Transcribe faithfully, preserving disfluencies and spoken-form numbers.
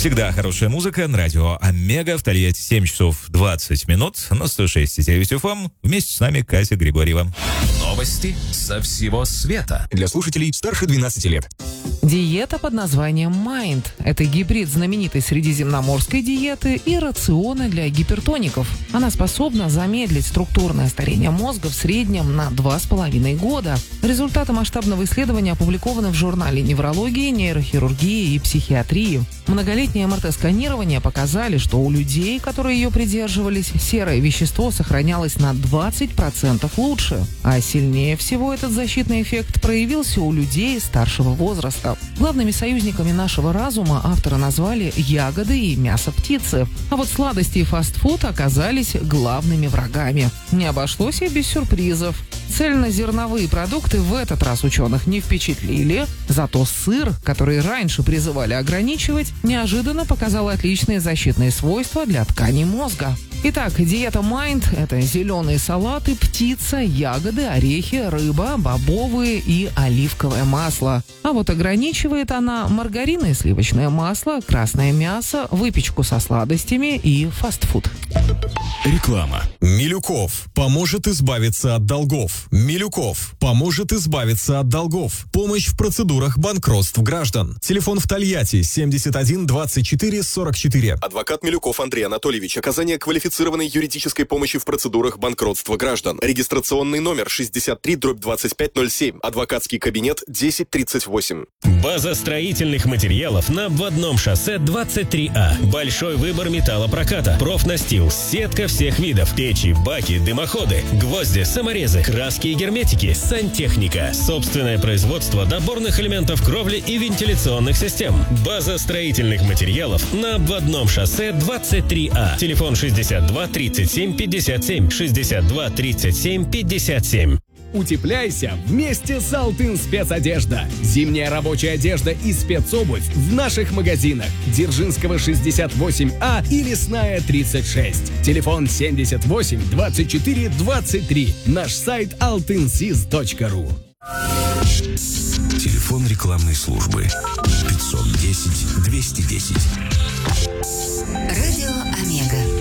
Всегда хорошая музыка на радио Омега в Тольятти. семь часов двадцать минут на сто шесть и девять эф эм. Вместе с нами Катя Григорьева. Новости со всего света. Для слушателей старше двенадцати лет. Диета под названием Mind. Это гибрид знаменитой средиземноморской диеты и рациона для гипертоников. Она способна замедлить структурное старение мозга в среднем на два с половиной года. Результаты масштабного исследования опубликованы в журнале неврологии, нейрохирургии и психиатрии. Многолетние эм эр тэ-сканирования показали, что у людей, которые ее придерживались, серое вещество сохранялось на двадцать процентов лучше. А сильнее всего этот защитный эффект проявился у людей старшего возраста. Главными союзниками нашего разума авторы назвали ягоды и мясо птицы. А вот сладости и фастфуд оказались главными врагами. Не обошлось и без сюрпризов. Цельнозерновые продукты в этот раз ученых не впечатлили, зато сыр, который раньше призывали ограничивать, неожиданно показал отличные защитные свойства для тканей мозга. Итак, диета Mind – это зеленые салаты, птица, ягоды, орехи, рыба, бобовые и оливковое масло. А вот ограничивает она маргарин и сливочное масло, красное мясо, выпечку со сладостями и фастфуд. Реклама. Милюков поможет избавиться от долгов. Милюков поможет избавиться от долгов. Помощь в процедурах банкротств граждан. Телефон в Тольятти семьдесят один двадцать четыре сорок четыре. Адвокат Милюков Андрей Анатольевич. Оказание квалифицированной юридической помощи в процедурах банкротства граждан. Регистрационный номер шестьдесят три дробь двадцать пять ноль семь. Адвокатский кабинет десять тридцать восемь. База строительных материалов на обводном шоссе двадцать три А. Большой выбор металлопроката, профнастил, сетка всех видов, печи, баки, дымоходы, гвозди, саморезы, краски и герметики, сантехника, собственное производство доборных элементов кровли и вентиляционных систем. База строительных материалов на обводном шоссе двадцать три А. Телефон шестьдесят два тридцать семь пятьдесят семь, шестьдесят два тридцать семь пятьдесят семь. Утепляйся вместе с Алтын Спецодежда. Зимняя рабочая одежда и спецобувь в наших магазинах Дзержинского шестьдесят восемь А и Лесная тридцать шесть. Телефон семьдесят восемь двадцать четыре двадцать три. Наш сайт алтынсиз точка ру. Телефон рекламной службы пятьсот десять двести десять. Радио Омега.